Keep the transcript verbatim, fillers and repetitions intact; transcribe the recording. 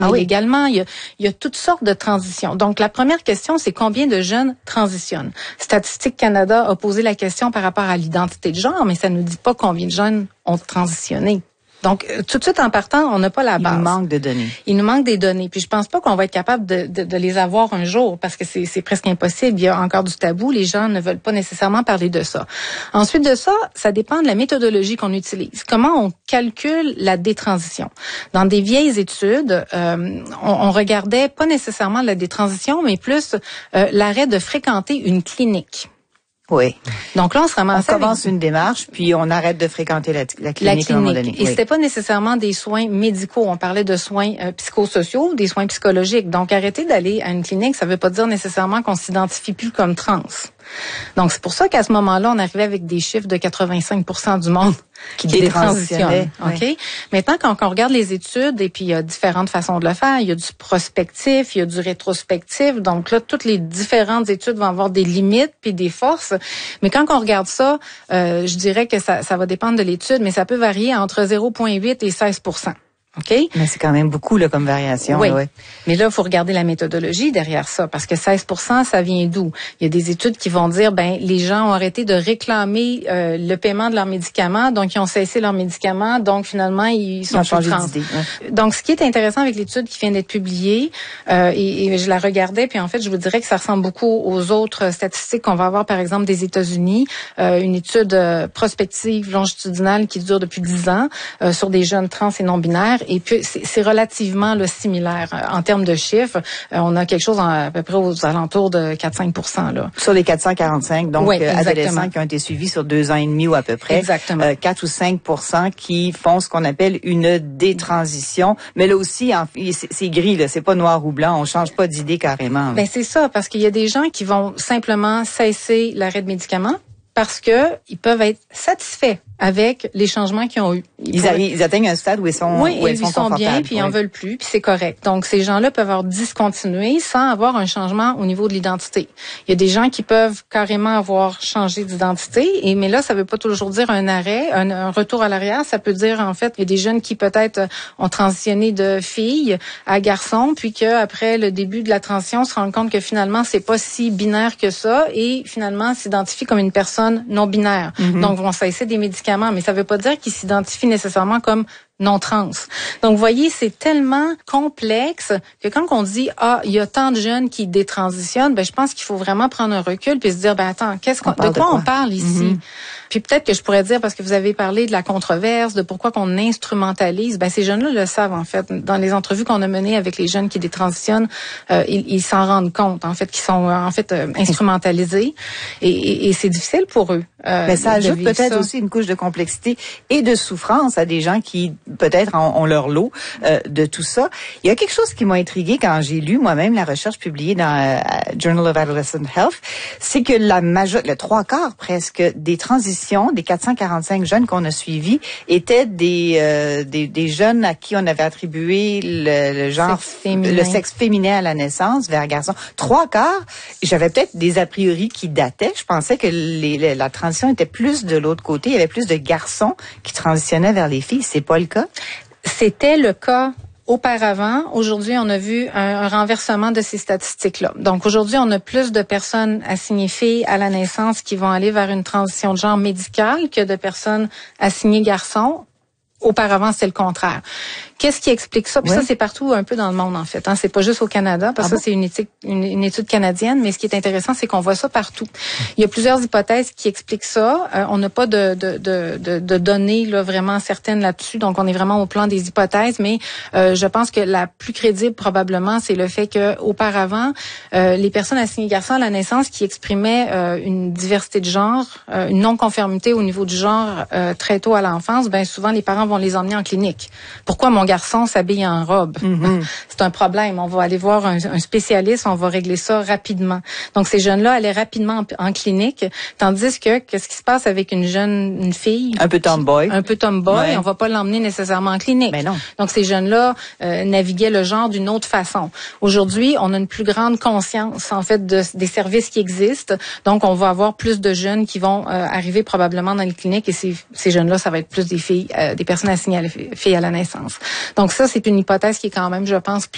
mais ah oui. légalement. Il y, a, il y a toutes sortes de transitions. Donc, la première question, c'est combien de jeunes transitionnent? Statistique Canada a posé la question par rapport à l'identité de genre, mais ça ne nous dit pas combien de jeunes ont transitionné. Donc, tout de suite en partant, on n'a pas la base. Il nous manque de données. Il nous manque des données. Puis je pense pas qu'on va être capable de, de, de les avoir un jour parce que c'est, c'est presque impossible. Il y a encore du tabou. Les gens ne veulent pas nécessairement parler de ça. Ensuite de ça, ça dépend de la méthodologie qu'on utilise. Comment on calcule la détransition? Dans des vieilles études, euh, on, on regardait pas nécessairement la détransition, mais plus euh, l'arrêt de fréquenter une clinique. Oui. Donc là, on se ramasse. On commence avec une démarche, puis on arrête de fréquenter la, la clinique, la clinique. à un moment donné. Et oui. c'était pas nécessairement des soins médicaux. On parlait de soins euh, psychosociaux, des soins psychologiques. Donc, arrêter d'aller à une clinique, ça veut pas dire nécessairement qu'on s'identifie plus comme trans. Donc, c'est pour ça qu'à ce moment-là, on arrivait avec des chiffres de quatre-vingt-cinq pour cent du monde qui, qui détransitionnait. OK? Oui. Maintenant, quand on regarde les études, et puis il y a différentes façons de le faire, il y a du prospectif, il y a du rétrospectif. Donc là, toutes les différentes études vont avoir des limites puis des forces. Mais quand on regarde ça, euh, je dirais que ça, ça va dépendre de l'étude, mais ça peut varier entre zéro virgule huit et seize pour cent. OK? Mais c'est quand même beaucoup là comme variation. Oui. Là, ouais. Mais là, il faut regarder la méthodologie derrière ça, parce que seize pour cent, ça vient d'où? Il y a des études qui vont dire, ben, les gens ont arrêté de réclamer euh, le paiement de leurs médicaments, donc ils ont cessé leurs médicaments, donc finalement, ils sont ils ont changé trans. d'idée. Ouais. Donc, ce qui est intéressant avec l'étude qui vient d'être publiée, euh, et, et je la regardais, puis en fait, je vous dirais que ça ressemble beaucoup aux autres statistiques qu'on va avoir, par exemple, des États-Unis, euh, une étude euh, prospective longitudinale qui dure depuis dix ans euh, sur des jeunes trans et non-binaires, et puis c'est, c'est relativement là, similaire euh, en termes de chiffres. Euh, on a quelque chose en, à peu près aux alentours de quatre à cinq pour cent là. Sur les quatre cent quarante-cinq, donc oui, euh, adolescents qui ont été suivis sur deux ans et demi ou à peu près. Exactement. Euh, quatre ou cinq pour cent qui font ce qu'on appelle une détransition. Mais là aussi, en, c'est, c'est gris, là, c'est pas noir ou blanc. On change pas d'idée carrément. Ben c'est ça, parce qu'il y a des gens qui vont simplement cesser l'arrêt de médicaments parce que ils peuvent être satisfaits avec les changements qu'ils ont eu. Ils, ils, arrivent, ils atteignent un stade où ils sont, oui, où ils ils sont, sont bien, puis ils oui. en veulent plus, puis c'est correct. Donc ces gens-là peuvent avoir discontinué sans avoir un changement au niveau de l'identité. Il y a des gens qui peuvent carrément avoir changé d'identité, et mais là ça veut pas toujours dire un arrêt, un, un retour à l'arrière. Ça peut dire en fait il y a des jeunes qui peut-être ont transitionné de fille à garçon, puis que après le début de la transition se rendent compte que finalement c'est pas si binaire que ça, et finalement s'identifient comme une personne non binaire. Mm-hmm. Donc vont cesser des médicaments, mais ça veut pas dire qu'ils s'identifient nécessairement comme non trans. Donc, vous voyez, c'est tellement complexe que quand on dit, ah, il y a tant de jeunes qui détransitionnent, ben, je pense qu'il faut vraiment prendre un recul puis se dire, ben, attends, qu'est-ce qu'on, de quoi, de quoi on parle ici? Mm-hmm. Puis peut-être que je pourrais dire, parce que vous avez parlé de la controverse, de pourquoi qu'on instrumentalise, ben, ces jeunes-là le savent, en fait. Dans les entrevues qu'on a menées avec les jeunes qui détransitionnent, euh, ils, ils s'en rendent compte, en fait, qu'ils sont, en fait, euh, instrumentalisés. Et, et, et c'est difficile pour eux. Euh, Mais ça ajoute peut-être ça. aussi une couche de complexité et de souffrance à des gens qui peut-être ont, ont leur lot euh, de tout ça. Il y a quelque chose qui m'a intriguée quand j'ai lu moi-même la recherche publiée dans euh, Journal of Adolescent Health, c'est que la major, le trois quarts presque des transitions des quatre cent quarante-cinq jeunes qu'on a suivis étaient des, euh, des des jeunes à qui on avait attribué le, le genre sexe le sexe féminin à la naissance vers garçon. Trois quarts, j'avais peut-être des a priori qui dataient. Je pensais que les, les, la transition était plus de l'autre côté. Il y avait plus de garçons qui transitionnaient vers les filles. C'est pas le cas? C'était le cas auparavant. Aujourd'hui, on a vu un, un renversement de ces statistiques-là. Donc, aujourd'hui, on a plus de personnes assignées filles à la naissance qui vont aller vers une transition de genre médicale que de personnes assignées garçons. Auparavant, c'est le contraire. Qu'est-ce qui explique ça? Puis oui. ça, c'est partout un peu dans le monde, en fait. Hein. C'est pas juste au Canada, parce que ah ça, bon? c'est une étude, une, une étude canadienne, mais ce qui est intéressant, c'est qu'on voit ça partout. Il y a plusieurs hypothèses qui expliquent ça. Euh, on n'a pas de, de, de, de, de données là, vraiment certaines là-dessus, donc on est vraiment au plan des hypothèses, mais euh, je pense que la plus crédible, probablement, c'est le fait que auparavant, euh, les personnes assignées garçons à la naissance qui exprimaient euh, une diversité de genre, euh, une non-conformité au niveau du genre euh, très tôt à l'enfance, ben souvent, les parents vont les emmener en clinique. Pourquoi mon garçon s'habille en robe? Mm-hmm. C'est un problème. On va aller voir un, un spécialiste, on va régler ça rapidement. Donc, ces jeunes-là allaient rapidement en, en clinique, tandis que, qu'est-ce qui se passe avec une jeune une fille? Un peu tomboy. Un peu tomboy. Ouais. On va pas l'emmener nécessairement en clinique. Mais non. Donc, ces jeunes-là euh, naviguaient le genre d'une autre façon. Aujourd'hui, on a une plus grande conscience, en fait, de, des services qui existent. Donc, on va avoir plus de jeunes qui vont euh, arriver probablement dans les cliniques, et ces, ces jeunes-là, ça va être plus des filles, euh, des personnes assignées à la, filles à la naissance. Donc, ça, c'est une hypothèse qui est quand même, je pense,